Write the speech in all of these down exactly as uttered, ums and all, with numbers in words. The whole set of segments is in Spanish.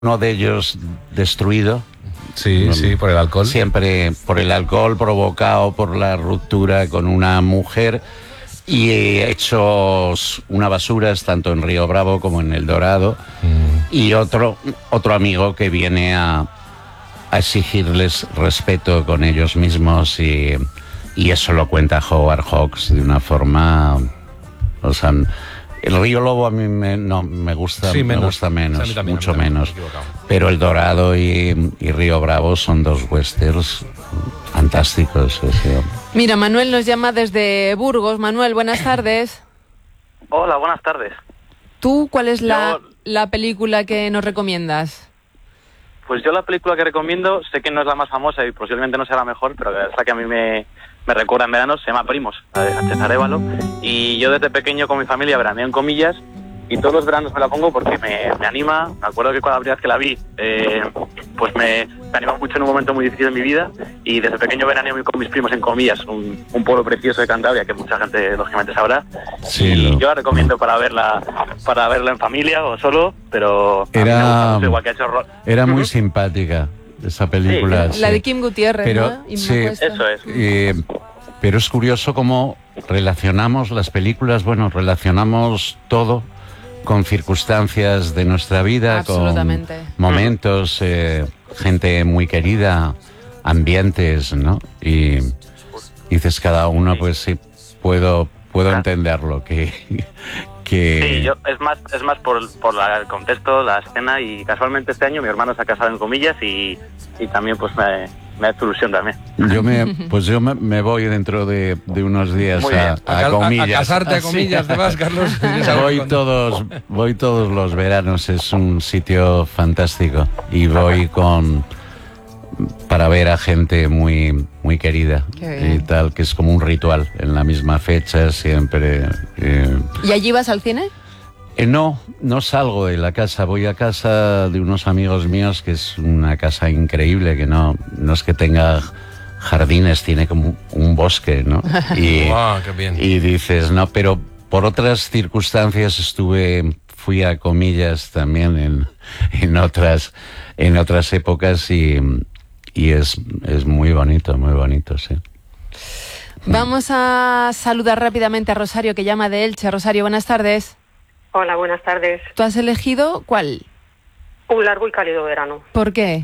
uno de ellos destruido. Sí, um, sí, por el alcohol. Siempre por el alcohol provocado por la ruptura con una mujer y hechos una basura tanto en Río Bravo como en El Dorado. Mm. Y otro, otro amigo que viene a, a exigirles respeto con ellos mismos y, y eso lo cuenta Howard Hawks de una forma... O sea, el Río Lobo a mí me, no, me gusta, sí, menos. me gusta menos, o sea, también, mucho también, menos. Pero El Dorado y, y Río Bravo son dos westerns fantásticos. O sea. Mira, Manuel nos llama desde Burgos. Manuel, buenas tardes. Hola, buenas tardes. ¿Tú cuál es la, yo, la película que nos recomiendas? Pues yo la película que recomiendo, sé que no es la más famosa y posiblemente no sea la mejor, pero la verdad que a mí me... me recuerda en verano, se llama Primos, la de Sánchez Arévalo, y yo desde pequeño con mi familia veraneo en Comillas, y todos los veranos me la pongo porque me, me anima. Me acuerdo que cuando la primera vez que la vi, eh, pues me, me animó mucho en un momento muy difícil de mi vida, y desde pequeño veraneo con mis primos en Comillas, un, un pueblo precioso de Cantabria, que mucha gente lógicamente sabrá, sí, y lo, yo la recomiendo no. para verla para verla en familia o solo, pero era, mucho, igual que ha hecho Ro- era muy uh-huh. simpática esa película. Sí, sí. La de Kim Gutiérrez, pero, ¿no? Y sí, eso es. Eh, pero es curioso cómo relacionamos las películas, bueno, relacionamos todo con circunstancias de nuestra vida, con momentos, eh, gente muy querida, ambientes, ¿no? Y dices cada uno, pues sí, puedo, puedo entenderlo, que... que... Sí, yo, es más, es más por, por la, el contexto, la escena, y casualmente este año mi hermano se ha casado en Comillas y, y también pues me, me ha hecho ilusión también. Yo me, pues yo me, me voy dentro de, de unos días a, a, a Comillas. A, a casarte a Comillas, ¿te vas, Carlos? Voy todos, voy todos los veranos, es un sitio fantástico y voy con... para ver a gente muy muy querida y tal, que es como un ritual en la misma fecha siempre. Eh. ¿Y allí vas al cine? Eh, no, no salgo de la casa, voy a casa de unos amigos míos, que es una casa increíble, que no, no es que tenga jardines, tiene como un bosque, ¿no? Y, wow, qué bien. Y dices, no, pero por otras circunstancias estuve, fui a Comillas también en, en otras, en otras épocas y Y es, es muy bonito, muy bonito, sí. Vamos a saludar rápidamente a Rosario, que llama de Elche. Rosario, buenas tardes. Hola, buenas tardes. ¿Tú has elegido cuál? Un largo y cálido verano. ¿Por qué?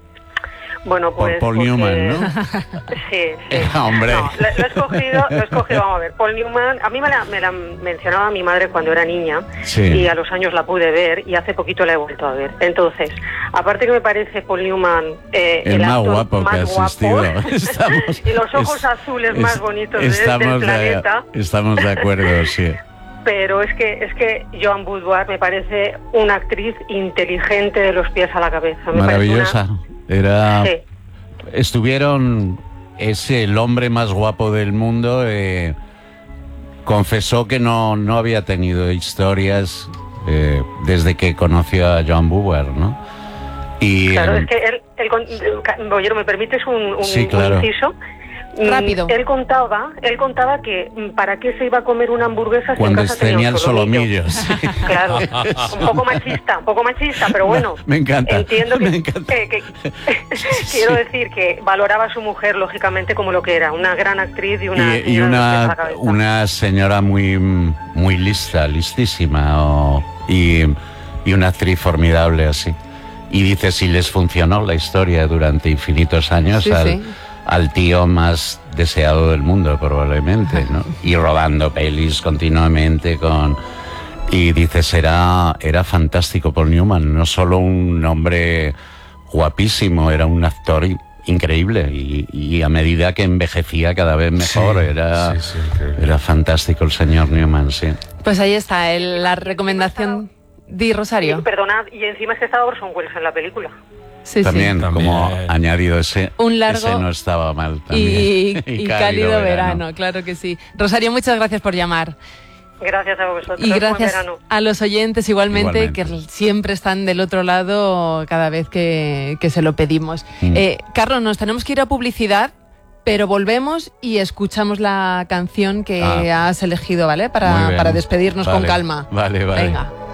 Bueno, pues... Por Paul porque... Newman, ¿no? Sí, sí. Hombre. No, lo, lo he escogido, lo he escogido, vamos a ver. Paul Newman, a mí me la, me la mencionaba mi madre cuando era niña, sí. Y a los años la pude ver y hace poquito la he vuelto a ver. Entonces, aparte que me parece Paul Newman eh, el, el más guapo más que ha asistido. Estamos, y los ojos es, azules es, más bonitos de, del planeta. De, estamos de acuerdo, sí. Pero es que es que Joan Boudoir me parece una actriz inteligente de los pies a la cabeza. Me Maravillosa. Una... Era... Sí. Estuvieron... Ese, el hombre más guapo del mundo, eh, confesó que no, no había tenido historias eh, desde que conoció a Joan Boudoir, ¿no? Y, claro, eh, es que él... él Bollero, ¿me permites un, un, sí, claro. un inciso? Rápido. Él contaba, él contaba que para qué se iba a comer una hamburguesa si cuando en casa tenía tenía el solomillo. Sí. Claro, un poco machista, un poco machista, pero bueno. No, me encanta. Entiendo que, me encanta. que, que quiero sí. decir que valoraba a su mujer lógicamente como lo que era, una gran actriz y una y, y una una señora muy muy lista, listísima, o, y y una actriz formidable así. Y dice si les funcionó la historia durante infinitos años sí, al sí. al tío más deseado del mundo probablemente, ¿no? Y rodando pelis continuamente con... Y dices, era, era fantástico Paul Newman, no solo un hombre guapísimo, era un actor increíble y, y a medida que envejecía cada vez mejor, sí, era, sí, sí, era fantástico el señor Newman, sí. Pues ahí está el, la recomendación de Rosario. Y, perdonad, y encima es que estaba Orson Welles en la película. Sí, también, sí. como también. añadido ese, un largo ese no estaba mal también. Y, y, y cálido, cálido verano. verano, claro que sí. Rosario, muchas gracias por llamar. Gracias a vosotros. Y gracias a los oyentes igualmente, igualmente, que siempre están del otro lado cada vez que, que se lo pedimos. Mm. Eh, Carlos, nos tenemos que ir a publicidad, pero volvemos y escuchamos la canción que ah. has elegido, ¿vale? Para, para despedirnos vale. con calma. Vale, vale. Venga.